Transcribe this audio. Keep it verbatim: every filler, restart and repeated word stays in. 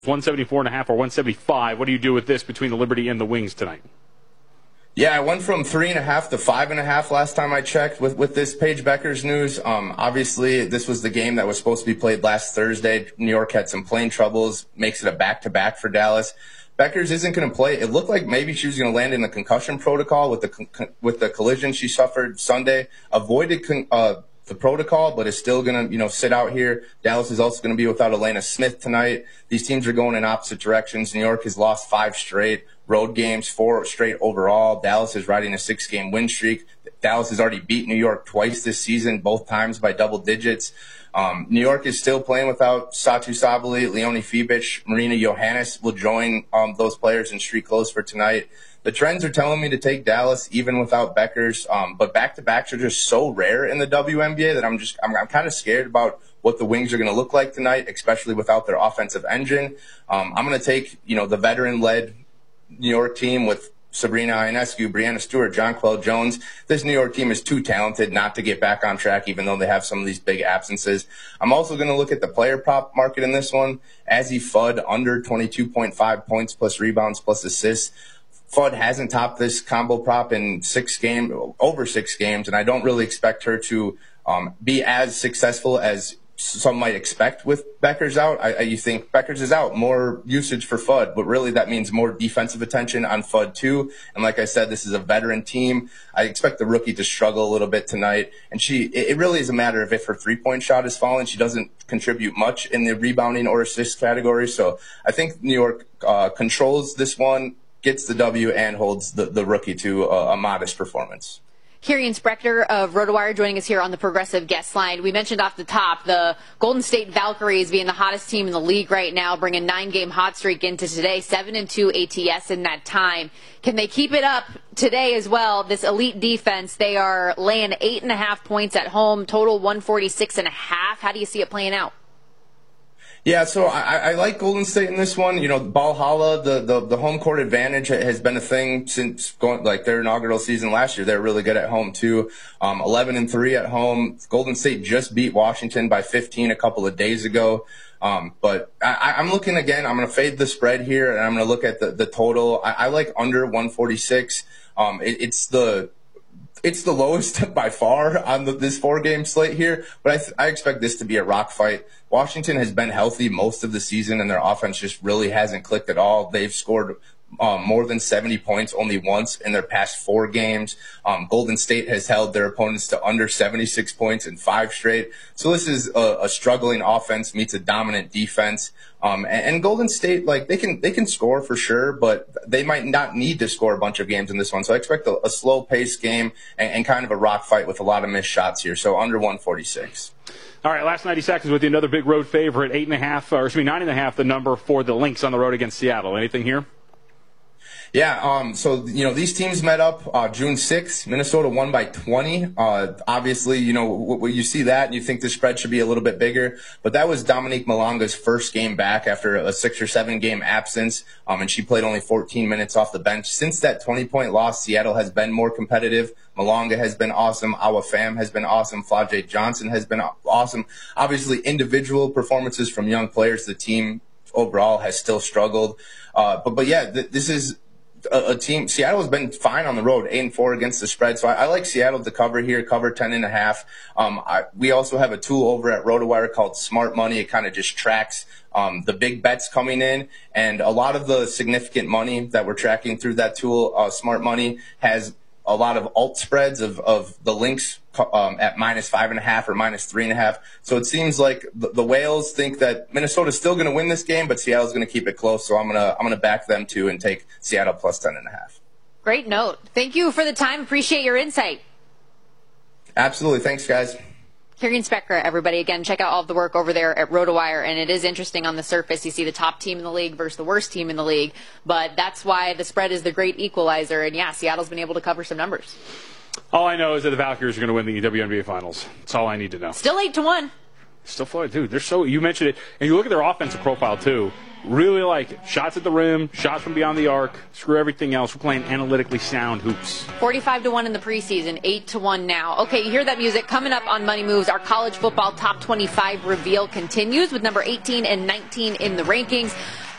one seventy-four and a half or one seventy-five. What do you do with this between the Liberty and the Wings tonight? Yeah, I went from three and a half to five and a half last time I checked with, with this Paige Bueckers news. Um, obviously, this was the game that was supposed to be played last Thursday. New York had some plane troubles, makes it a back-to-back for Dallas. Bueckers isn't going to play. It looked like maybe she was going to land in the concussion protocol with the con- with the collision she suffered Sunday. Avoided con- uh, the protocol, but is still going to, you know, sit out here. Dallas is also going to be without Elena Smith tonight. These teams are going in opposite directions. New York has lost five straight road games, four straight overall. Dallas is riding a six-game win streak. Dallas has already beat New York twice this season, both times by double digits. Um, New York is still playing without Satu Sabali, Leonie Fibic, Marina Johannes will join um, those players in street close for tonight. The trends are telling me to take Dallas even without Bueckers, um, but back-to-backs are just so rare in the W N B A that I'm just I'm, I'm kind of scared about what the Wings are going to look like tonight, especially without their offensive engine. Um, I'm going to take, you know, the veteran-led New York team with Sabrina Ionescu, Brianna Stewart, Jonquel Jones. This New York team is too talented not to get back on track, even though they have some of these big absences. I'm also going to look at the player prop market in this one. Azzi Fudd under twenty-two point five points plus rebounds plus assists. Fudd hasn't topped this combo prop in six game, over six games, and I don't really expect her to um, be as successful as some might expect with Bueckers out. I, I, you think Bueckers is out, more usage for Fudd, but really that means more defensive attention on Fudd too. And like I said, this is a veteran team. I expect the rookie to struggle a little bit tonight. And she, it, it really is a matter of if her three-point shot is falling. She doesn't contribute much in the rebounding or assist category. So I think New York uh, controls this one, gets the W, and holds the, the rookie to a, a modest performance. Kirian Sprecher of RotoWire joining us here on the Progressive Guest Line. We mentioned off the top the Golden State Valkyries being the hottest team in the league right now, bringing nine-game hot streak into today, seven and two A T S in that time. Can they keep it up today as well? This elite defense, they are laying eight and a half points at home, total one forty-six and a half. How do you see it playing out? Yeah, so I, I like Golden State in this one. You know, Valhalla, the, the, the home court advantage has been a thing since going like their inaugural season last year. They're really good at home too. Um, eleven and three at home. Golden State just beat Washington by fifteen a couple of days ago. Um, but I, I'm looking again. I'm going to fade the spread here, and I'm going to look at the, the total. I, I like under one forty-six. Um, it, it's the It's the lowest by far on the, this four-game slate here, but I, th- I expect this to be a rock fight. Washington has been healthy most of the season, and their offense just really hasn't clicked at all. They've scored um, more than seventy points only once in their past four games. Um, Golden State has held their opponents to under seventy-six points in five straight. So this is a, a struggling offense meets a dominant defense. Um, and, and Golden State, like they can they can score for sure, but they might not need to score a bunch of games in this one. So I expect a, a slow-paced game and, and kind of a rock fight with a lot of missed shots here. So under one forty-six. All right, last ninety seconds with you. Another big road favorite, eight and a half, or excuse me, nine and a half. The number for the Lynx on the road against Seattle. Anything here? Yeah, um, so, you know, these teams met up uh, June sixth. Minnesota won by twenty. Uh, obviously, you know, w- w- you see that and you think the spread should be a little bit bigger. But that was Dominique Malanga's first game back after a six or seven game absence, um, and she played only fourteen minutes off the bench. Since that twenty-point loss, Seattle has been more competitive. Malanga has been awesome. Awa Pham has been awesome. Flau'jae Johnson has been awesome. Obviously, individual performances from young players. The team overall has still struggled. Uh, but, but yeah, th- this is A, a team. Seattle has been fine on the road, eight and four against the spread. So I, I like Seattle to cover here, cover ten and a half. Um, I, we also have a tool over at RotoWire called Smart Money. It kind of just tracks um, the big bets coming in, and a lot of the significant money that we're tracking through that tool, uh, Smart Money, has a lot of alt spreads of, of the Lynx um, at minus five and a half or minus three and a half. So it seems like the, the Whales think that Minnesota's still going to win this game, but Seattle's going to keep it close. So I'm going to I'm going to back them too and take Seattle plus ten and a half. Great note. Thank you for the time. Appreciate your insight. Absolutely. Thanks, guys. Kirian Sprecher, everybody. Again, check out all of the work over there at RotoWire, and it is interesting on the surface. You see the top team in the league versus the worst team in the league, but that's why the spread is the great equalizer, and yeah, Seattle's been able to cover some numbers. All I know is that the Valkyries are going to win the W N B A Finals. That's all I need to know. Still eight to one. Still Floyd, dude. They're so. You mentioned it, and you look at their offensive profile too. Really like shots at the rim, shots from beyond the arc. Screw everything else. We're playing analytically sound hoops. Forty-five to one in the preseason, eight to one now. Okay, you hear that music coming up on Money Moves. Our college football top twenty-five reveal continues with number eighteen and nineteen in the rankings.